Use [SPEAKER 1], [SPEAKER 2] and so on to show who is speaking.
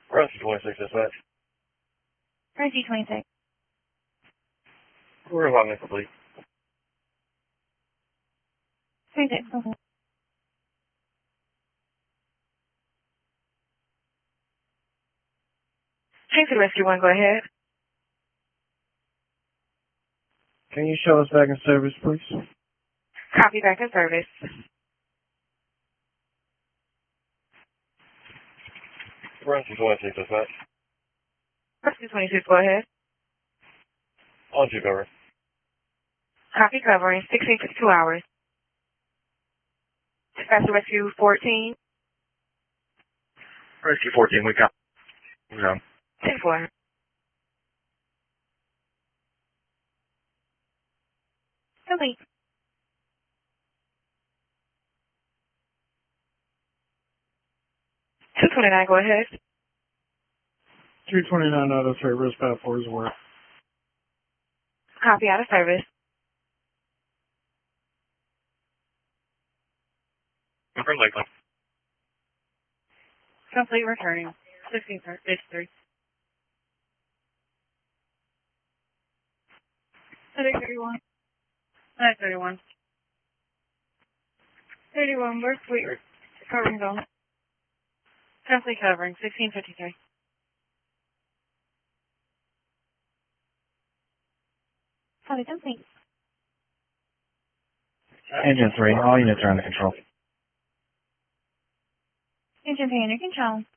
[SPEAKER 1] Rescue 26 dispatch.
[SPEAKER 2] Rescue 26.
[SPEAKER 1] We're about to complete.
[SPEAKER 2] 26.
[SPEAKER 3] Change to Rescue 1, go ahead.
[SPEAKER 4] Can you show us back in service, please?
[SPEAKER 3] Copy, back in service.
[SPEAKER 1] Rescue 26 dispatch.
[SPEAKER 3] Rescue 26, go ahead.
[SPEAKER 1] On to cover.
[SPEAKER 3] Copy, covering 1652 hours. Dispatch to Rescue 14.
[SPEAKER 1] Rescue 14, we got.
[SPEAKER 3] 10-4.
[SPEAKER 2] Complete.
[SPEAKER 3] 229, go ahead.
[SPEAKER 4] 229 out of service, Path 4 is work.
[SPEAKER 3] Copy, out of service.
[SPEAKER 1] Confirm Lakeland.
[SPEAKER 2] Complete returning. 1653. 31. 31. 31, we're sweet. Covering zone. Complete covering. 1653. Copy, complete.
[SPEAKER 4] Engine 3, all units are under control.
[SPEAKER 2] Engine pay under control.